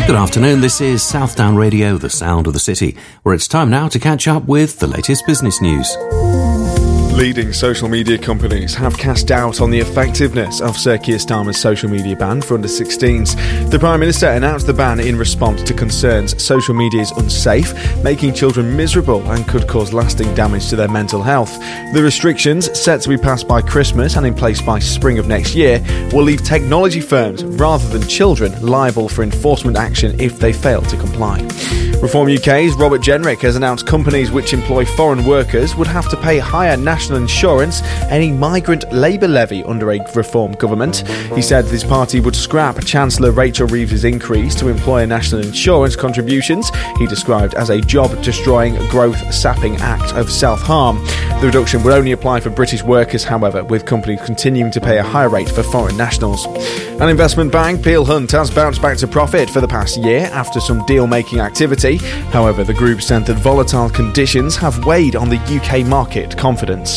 Good afternoon, this is Southdown Radio, the sound of the city, where it's time now to catch up with the latest business news. Leading social media companies have cast doubt on the effectiveness of Sir Keir Starmer's social media ban for under-16s. The Prime Minister announced the ban in response to concerns social media is unsafe, making children miserable and could cause lasting damage to their mental health. The restrictions, set to be passed by Christmas and in place by spring of next year, will leave technology firms, rather than children, liable for enforcement action if they fail to comply. Reform UK's Robert Jenrick has announced companies which employ foreign workers would have to pay higher national insurance any migrant labour levy under a Reform government. He said his party would scrap Chancellor Rachel Reeves' increase to employer national insurance contributions he described as a job-destroying, growth-sapping act of self-harm. The reduction would only apply for British workers, however, with companies continuing to pay a higher rate for foreign nationals. An investment bank, Peel Hunt, has bounced back to profit for the past year after some deal-making activity. However, the group said that volatile conditions have weighed on the UK market confidence.